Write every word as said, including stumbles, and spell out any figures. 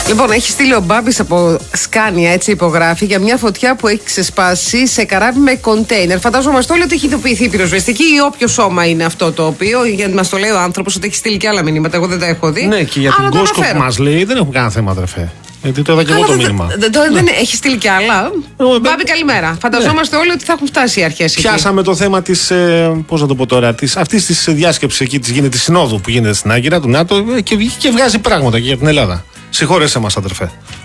Λοιπόν, έχει στείλει ο Μπάμπης από Σκάνια, έτσι υπογράφει, για μια φωτιά που έχει ξεσπάσει σε καράβι με κοντέινερ. Φαντάζομαστε όλοι ότι έχει ειδοποιηθεί η πυροσβεστική ή όποιο σώμα είναι αυτό το οποίο. Γιατί μας το λέει ο άνθρωπος ότι έχει στείλει και άλλα μηνύματα. Εγώ δεν τα έχω δει. Ναι, και για την Κόσκο που μας λέει δεν έχουμε κανένα θέμα, αδερφέ. Γιατί το είδα και εγώ το μήνυμα. Δεν έχει στείλει και άλλα. Μπάμπη, καλημέρα. Φανταζόμαστε όλοι ότι θα έχουν φτάσει οι αρχές. Πιάσαμε το θέμα της. Πώς να το πω τώρα, αυτή τη διάσκεψη εκεί, τη συνόδου που γίνεται στην Άγκυρα του ΝΑΤΟ και βγάζει πράγματα και για την Ελλάδα. Συγχώρεσέ μας, αδερφέ.